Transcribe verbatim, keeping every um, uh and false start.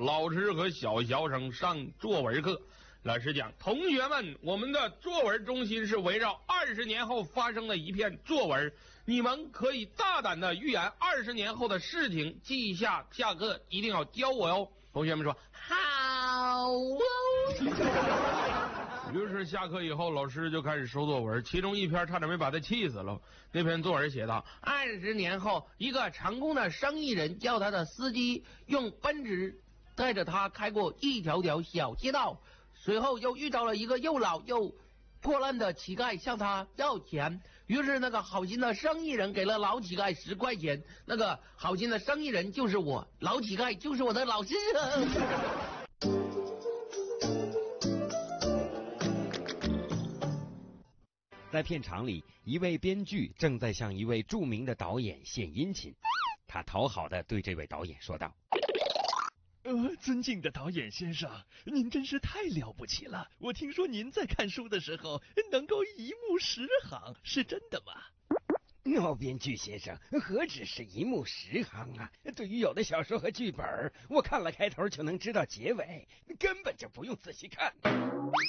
老师和小学生上作文课。老师讲，同学们，我们的作文中心是围绕二十年后发生的一篇作文，你们可以大胆的预言二十年后的事情，记一下，下课一定要教我哟。同学们说好。于是下课以后，老师就开始收作文，其中一篇差点没把他气死了。那篇作文写道：二十年后，一个成功的生意人叫他的司机用奔驰带着他开过一条条小街道。随后又遇到了一个又老又破烂的乞丐，向他要钱。于是那个好心的生意人给了老乞丐十块钱。那个好心的生意人就是我，老乞丐就是我的老师。 在片场里，一位编剧正在向一位著名的导演献殷勤。他讨好地对这位导演说道： 呃，尊敬的导演先生，您真是太了不起了！我听说您在看书的时候能够一目十行，是真的吗？ 老编剧先生，何止是一目十行啊！对于有的小说和剧本，我看了开头就能知道结尾，根本就不用仔细看。